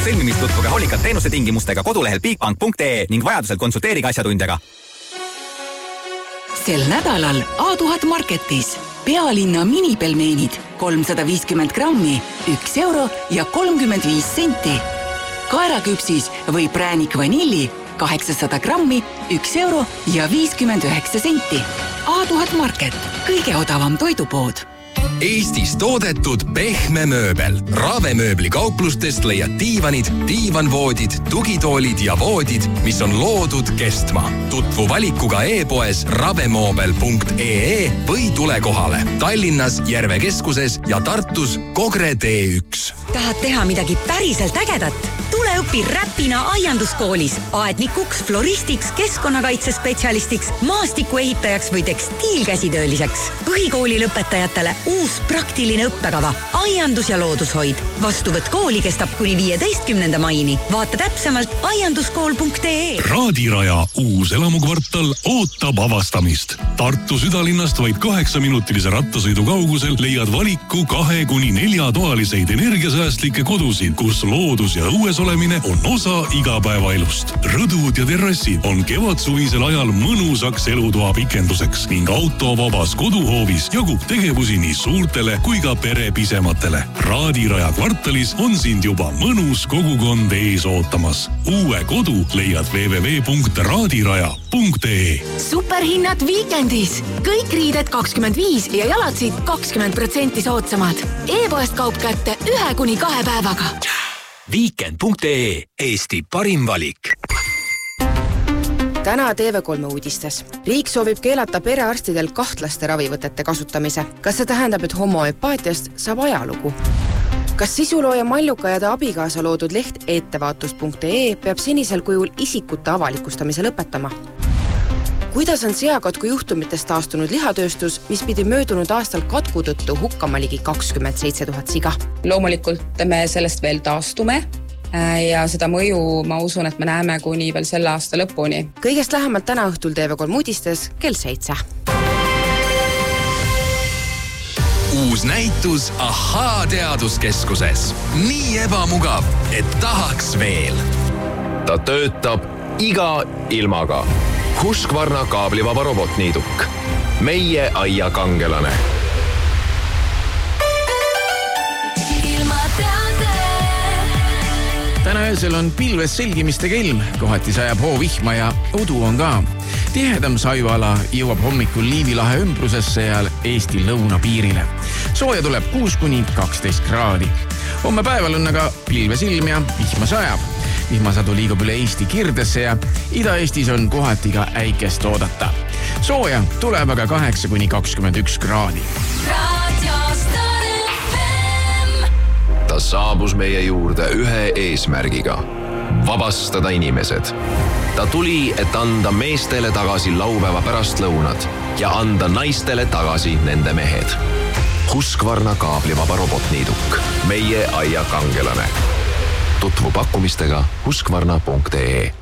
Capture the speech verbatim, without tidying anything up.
lepingu sõlmimist tutvuge hoolikalt teenuse tingimustega kodulehel bigbank punkt ee ning vajadusel konsulteerige asjatundjaga. Sel nädalal A tuhat Marketis pealinna minipelmeenid kolmsada viiskümmend grammi, üks euro ja kolmkümmend viis senti. Kaeraküpsis või präänik vanilli kaheksasada grammi, üks euro ja viiskümmend üheksa senti. A tuhat Market, kõige odavam toidupood. Eestis toodetud pehme mööbel. Ravemööbli kauplustest leiad diivanid, diivanvoodid, tugitoolid ja voodid, mis on loodud kestma. Tutvu valikuga e-poes ravemoobel punkt ee või tule kohale. Tallinnas, Järve keskuses ja Tartus Kogre tee üks. Tahad teha midagi päriselt ägedat? Tule õpi räpina aianduskoolis. Aednikuks, floristiks, keskkonnakaitsespetsialistiks, maastikuehitajaks või tekstiilkäsitööliseks. Põhikooli lõpetajatele uus praktiline õppekava. Aiandus ja loodushoid. Vastuvõtt kooli kestab kuni viieteistkümnenda maini. Vaata täpsemalt aianduskool punkt ee. Raadiraja uus elamukvartal ootab avastamist. Tartu südalinnast vaid kaheksaminutilise rattasõidu kaugusel leiad valiku kahe kuni nelja toaliseid energiasäästlikke kodusid, kus loodus ja õues olemine on osa igapäevaelust. Rõdud ja terrassid on kevadsuvisel ajal mõnusaks elutoa pikenduseks ning autovabas koduhoovis jagub tegevusi nii suurtele kui ka perepisematele. Raadiraja kvartalis on sind juba mõnus kogukond ees ootamas. Uue kodu leiad w w w punkt raadiraja punkt ee. Superhinnad viikendis. Kõik riided kakskümmend viis ja jalatsid kakskümmend protsenti soodsamad. E-poest kaup kätte ühe kuni kahe päevaga. Weekend punkt ee. Eesti parim valik. Täna T V kolme uudistes. Riik soovib keelata perearstidel kahtlaste ravivõtete kasutamise. Kas see tähendab, et homoöpaatiast saab ajalugu? Kas sisulooja Malluka ja ta abikaasa loodud leht ettevaatus punkt ee peab senisel kujul isikute avalikustamise lõpetama? Kuidas on seakatku juhtumitest taastunud lihatööstus, mis pidi möödunud aastal katku tõttu hukkama ligi kakskümmend seitse tuhat siga? Loomulikult me sellest veel taastume ja seda mõju ma usun, et me näeme kuni veel selle aasta lõpuni. Kõigest lähemalt täna õhtul T V kolm uudistes kell seitse. Uus näitus Ahaa teaduskeskuses. Nii ebamugav, et tahaks veel. Ta töötab iga ilmaga. Husqvarna kaablivaba robotniiduk. Meie aia kangelane. Täna öösel on pilves selgimistega ilm, kohati sajab hoovihma ja udu on ka. Tihedam sajuala jõuab hommikul Liivilahe ümbrusesse ja Eesti lõunapiirile. Sooja tuleb kuus kuni kaksteist kraadi. Homme päeval on aga pilves ilm ja vihma sajab. Vihmasadu liigub üle Eesti Kirdesse ja Ida-Eestis on kohati ka äikest oodata. Sooja tuleb aga kaheksa kuni kakskümmend üks kraadi. Ta saabus meie juurde ühe eesmärgiga. Vabastada inimesed. Ta tuli, et anda meestele tagasi laupäeva pärast lõunad ja anda naistele tagasi nende mehed. Husqvarna kaablivaba robotniiduk. Meie aia kangelane. Tutvu pakkumistega husqvarna punkt ee.